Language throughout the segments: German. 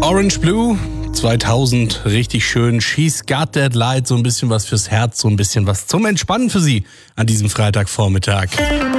Orange Blue 2000, richtig schön. She's Got That Light, so ein bisschen was fürs Herz, so ein bisschen was zum Entspannen für Sie an diesem Freitagvormittag.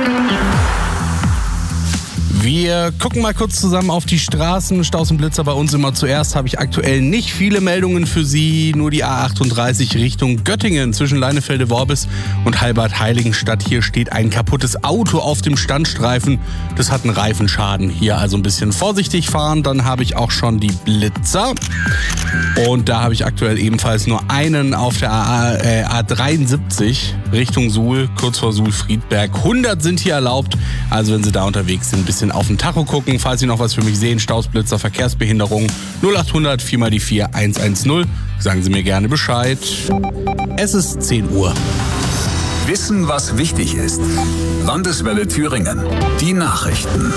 Wir gucken mal kurz zusammen auf die Straßen. Staus und Blitzer bei uns immer zuerst. Habe ich aktuell nicht viele Meldungen für Sie. Nur die A38 Richtung Göttingen zwischen Leinefelde-Worbis und Halbert-Heiligenstadt. Hier steht ein kaputtes Auto auf dem Standstreifen. Das hat einen Reifenschaden. Hier also ein bisschen vorsichtig fahren. Dann habe ich auch schon die Blitzer. Und da habe ich aktuell ebenfalls nur einen auf der A73 Richtung Suhl, kurz vor Suhl-Friedberg. 100 sind hier erlaubt. Also wenn Sie da unterwegs sind, ein bisschen auf den Tacho gucken. Falls Sie noch was für mich sehen, Stausblitzer, Verkehrsbehinderung, 0800 4x4 110. Sagen Sie mir gerne Bescheid. Es ist 10 Uhr. Wissen, was wichtig ist. Landeswelle Thüringen. Die Nachrichten.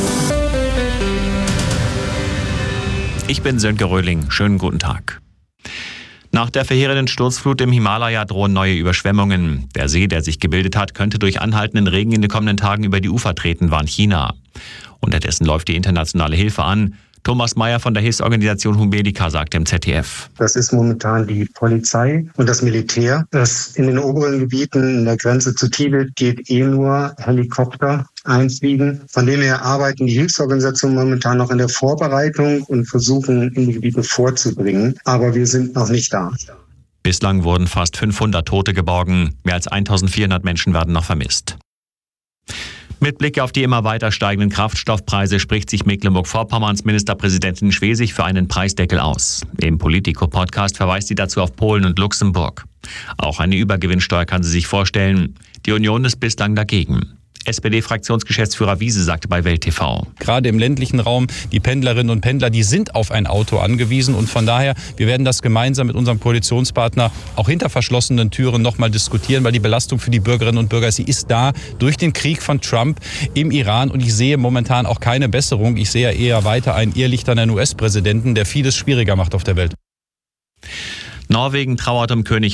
Ich bin Sönke Röhling. Schönen guten Tag. Nach der verheerenden Sturzflut im Himalaya drohen neue Überschwemmungen. Der See, der sich gebildet hat, könnte durch anhaltenden Regen in den kommenden Tagen über die Ufer treten, warnt China. Unterdessen läuft die internationale Hilfe an. Thomas Mayer von der Hilfsorganisation Humedica sagt im ZDF. Das ist momentan die Polizei und das Militär. Das in den oberen Gebieten in der Grenze zu Tibet geht nur Helikopter einfliegen. Von dem her arbeiten die Hilfsorganisationen momentan noch in der Vorbereitung und versuchen, in die Gebiete vorzubringen. Aber wir sind noch nicht da. Bislang wurden fast 500 Tote geborgen. Mehr als 1400 Menschen werden noch vermisst. Mit Blick auf die immer weiter steigenden Kraftstoffpreise spricht sich Mecklenburg-Vorpommerns Ministerpräsidentin Schwesig für einen Preisdeckel aus. Im Politico-Podcast verweist sie dazu auf Polen und Luxemburg. Auch eine Übergewinnsteuer kann sie sich vorstellen. Die Union ist bislang dagegen. SPD-Fraktionsgeschäftsführer Wiese sagte bei Welt TV. Gerade im ländlichen Raum, die Pendlerinnen und Pendler, die sind auf ein Auto angewiesen. Und von daher, wir werden das gemeinsam mit unserem Koalitionspartner auch hinter verschlossenen Türen nochmal diskutieren, weil die Belastung für die Bürgerinnen und Bürger, sie ist da durch den Krieg von Trump im Iran. Und ich sehe momentan auch keine Besserung. Ich sehe eher weiter einen irrlichternden US-Präsidenten, der vieles schwieriger macht auf der Welt. Norwegen trauert um König